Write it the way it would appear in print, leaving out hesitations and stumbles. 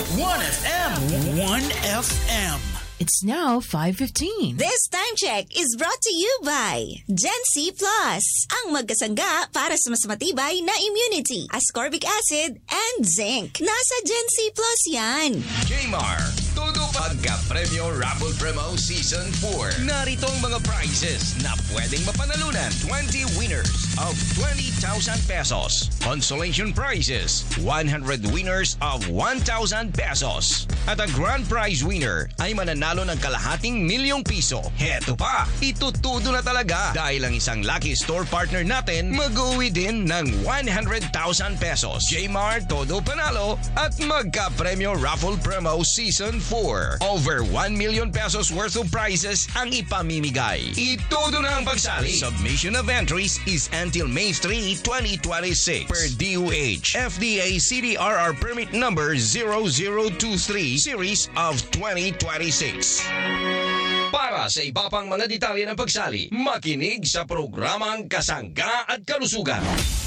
1FM. 1FM. It's now 5:15. This time check is brought to you by Gen-C Plus, ang magkasangga para sa mas matibay na immunity, ascorbic acid, and zinc. Nasa Gen-C Plus yan. Jmar, todo pagka-premyo Raffle Premo Season 4. Narito ang mga prizes na pwedeng mapanalunan. 20 winners of 20,000 pesos. Consolation prizes, 100 winners of 1,000 pesos. At ang grand prize winner ay mananalo ng kalahating milyong piso. Heto pa, itutudo na talaga dahil ang isang lucky store partner natin mag-uwi din ng 100,000 pesos. Jmar, todo panalo at magka-premyo Raffle Premo Season 4. Over 1 million pesos worth of prizes ang ipamimigay. Itudo na ang pagsali. Submission of entries is until May 3, 2026 per DOH FDA CDRR permit number 0023 series of 2026. Para sa iba pang mga detalye ng pagsali, makinig sa programang Kasangga at Kalusugan.